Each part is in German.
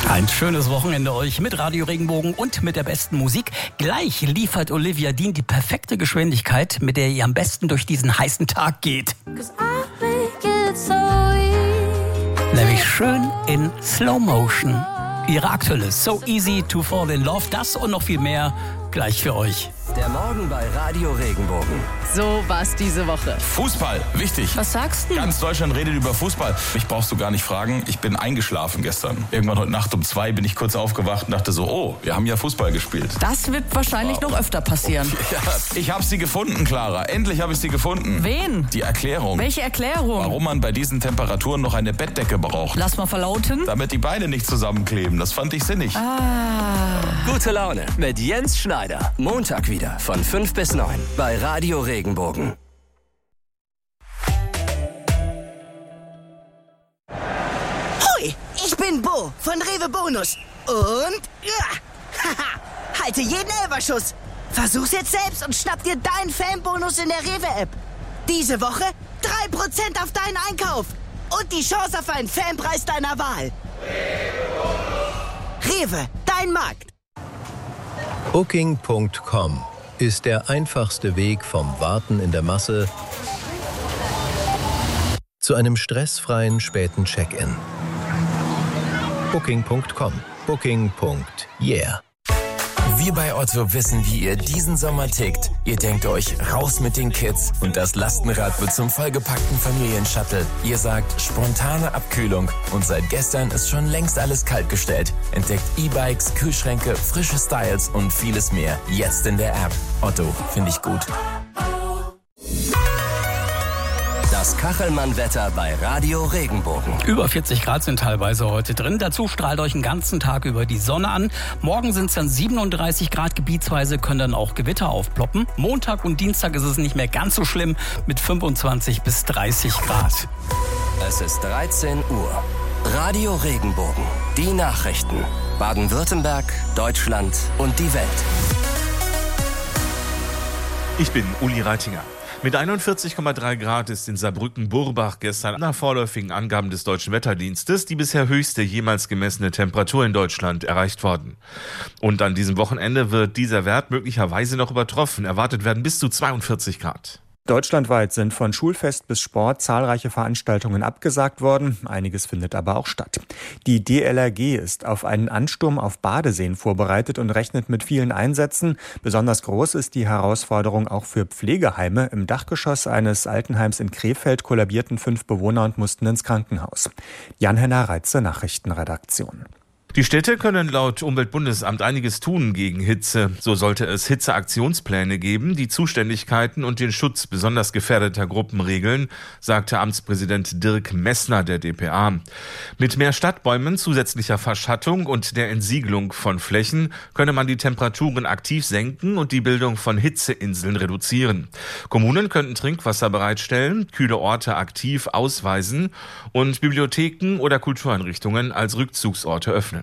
Ein schönes Wochenende euch mit Radio Regenbogen und mit der besten Musik. Gleich liefert Olivia Dean die perfekte Geschwindigkeit, mit der ihr am besten durch diesen heißen Tag geht. Nämlich schön in Slow Motion. Ihre aktuelle So Easy to Fall in Love, das und noch viel mehr gleich für euch. Der Morgen bei Radio Regenbogen. So war's diese Woche. Fußball, wichtig. Was sagst du? Ganz Deutschland redet über Fußball. Mich brauchst du gar nicht fragen. Ich bin eingeschlafen gestern. Irgendwann heute Nacht um 2 bin ich kurz aufgewacht und dachte so, oh, wir haben ja Fußball gespielt. Das wird wahrscheinlich noch öfter passieren. Ja, ich habe sie gefunden, Clara. Endlich habe ich sie gefunden. Wen? Die Erklärung. Welche Erklärung? Warum man bei diesen Temperaturen noch eine Bettdecke braucht. Lass mal verlauten. Damit die Beine nicht zusammenkleben. Das fand ich sinnig. Gute Laune mit Jens Schneider. Montag wieder von 5 bis 9 bei Radio Regenbogen. Hui, ich bin Bo von Rewe Bonus. Und halte jeden Elferschuss. Versuch's jetzt selbst und schnapp dir deinen Fanbonus in der Rewe-App. Diese Woche 3% auf deinen Einkauf. Und die Chance auf einen Fanpreis deiner Wahl. Rewe, dein Markt. Booking.com ist der einfachste Weg vom Warten in der Masse zu einem stressfreien späten Check-in. Booking.com. Booking.yeah. Wir bei Otto wissen, wie ihr diesen Sommer tickt. Ihr denkt euch, raus mit den Kids und das Lastenrad wird zum vollgepackten Familienshuttle. Ihr sagt, spontane Abkühlung und seit gestern ist schon längst alles kaltgestellt. Entdeckt E-Bikes, Kühlschränke, frische Styles und vieles mehr. Jetzt in der App. Otto, finde ich gut. Das Kachelmann-Wetter bei Radio Regenbogen. Über 40 Grad sind teilweise heute drin. Dazu strahlt euch den ganzen Tag über die Sonne an. Morgen sind es dann 37 Grad. Gebietsweise können dann auch Gewitter aufploppen. Montag und Dienstag ist es nicht mehr ganz so schlimm mit 25 bis 30 Grad. Es ist 13 Uhr. Radio Regenbogen. Die Nachrichten. Baden-Württemberg, Deutschland und die Welt. Ich bin Uli Reitinger. Mit 41,3 Grad ist in Saarbrücken-Burbach gestern nach vorläufigen Angaben des Deutschen Wetterdienstes die bisher höchste jemals gemessene Temperatur in Deutschland erreicht worden. Und an diesem Wochenende wird dieser Wert möglicherweise noch übertroffen. Erwartet werden bis zu 42 Grad. Deutschlandweit sind von Schulfest bis Sport zahlreiche Veranstaltungen abgesagt worden. Einiges findet aber auch statt. Die DLRG ist auf einen Ansturm auf Badeseen vorbereitet und rechnet mit vielen Einsätzen. Besonders groß ist die Herausforderung auch für Pflegeheime. Im Dachgeschoss eines Altenheims in Krefeld kollabierten 5 Bewohner und mussten ins Krankenhaus. Jan-Henner Reitze, Nachrichtenredaktion. Die Städte können laut Umweltbundesamt einiges tun gegen Hitze. So sollte es Hitzeaktionspläne geben, die Zuständigkeiten und den Schutz besonders gefährdeter Gruppen regeln, sagte Amtspräsident Dirk Messner der dpa. Mit mehr Stadtbäumen, zusätzlicher Verschattung und der Entsiegelung von Flächen könne man die Temperaturen aktiv senken und die Bildung von Hitzeinseln reduzieren. Kommunen könnten Trinkwasser bereitstellen, kühle Orte aktiv ausweisen und Bibliotheken oder Kultureinrichtungen als Rückzugsorte öffnen.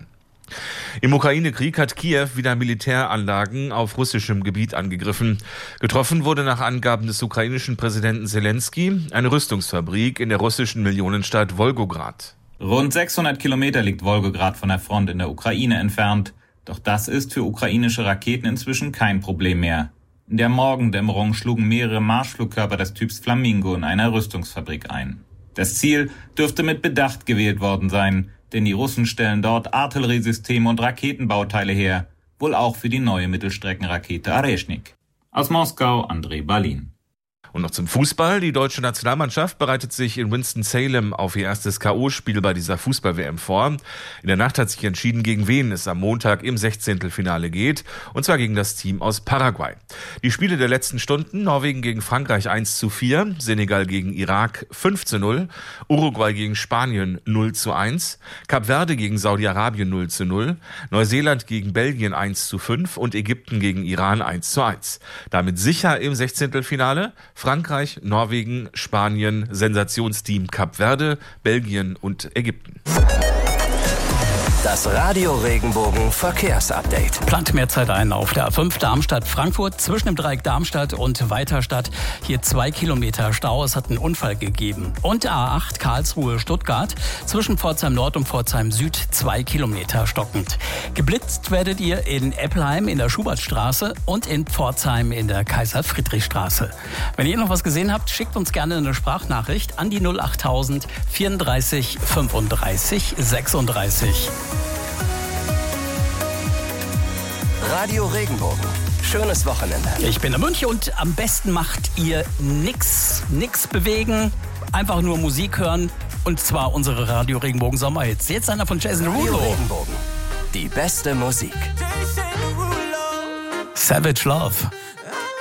Im Ukraine-Krieg hat Kiew wieder Militäranlagen auf russischem Gebiet angegriffen. Getroffen wurde nach Angaben des ukrainischen Präsidenten Zelensky eine Rüstungsfabrik in der russischen Millionenstadt Wolgograd. Rund 600 Kilometer liegt Wolgograd von der Front in der Ukraine entfernt. Doch das ist für ukrainische Raketen inzwischen kein Problem mehr. In der Morgendämmerung schlugen mehrere Marschflugkörper des Typs Flamingo in einer Rüstungsfabrik ein. Das Ziel dürfte mit Bedacht gewählt worden sein, denn die Russen stellen dort Artilleriesysteme und Raketenbauteile her, wohl auch für die neue Mittelstreckenrakete Areshnik. Aus Moskau, Andrei Balin. Und noch zum Fußball. Die deutsche Nationalmannschaft bereitet sich in Winston-Salem auf ihr erstes K.O.-Spiel bei dieser Fußball-WM vor. In der Nacht hat sich entschieden, gegen wen es am Montag im 16. geht. Und zwar gegen das Team aus Paraguay. Die Spiele der letzten Stunden: Norwegen gegen Frankreich 1:4, Senegal gegen Irak 5:0, Uruguay gegen Spanien 0:1, Kap Verde gegen Saudi-Arabien 0:0, Neuseeland gegen Belgien 1:5 und Ägypten gegen Iran 1:1. Damit sicher im 16. Frankreich, Norwegen, Spanien, Sensationsteam Kap Verde, Belgien und Ägypten. Das Radio Regenbogen Verkehrsupdate. Plant mehr Zeit ein auf der A5 Darmstadt-Frankfurt zwischen dem Dreieck Darmstadt und Weiterstadt. Hier 2 Kilometer Stau. Es hat einen Unfall gegeben. Und A8 Karlsruhe-Stuttgart zwischen Pforzheim Nord und Pforzheim Süd 2 Kilometer stockend. Geblitzt werdet ihr in Eppelheim in der Schubertstraße und in Pforzheim in der Kaiser-Friedrich-Straße. Wenn ihr noch was gesehen habt, schickt uns gerne eine Sprachnachricht an die 08000 34 35 36. Radio Regenbogen. Schönes Wochenende. Ich bin der Münch und am besten macht ihr nix bewegen, einfach nur Musik hören und zwar unsere Radio Regenbogen Sommerhits. Jetzt einer von Jason Radio Derulo. Regenbogen. Die beste Musik. Savage Love.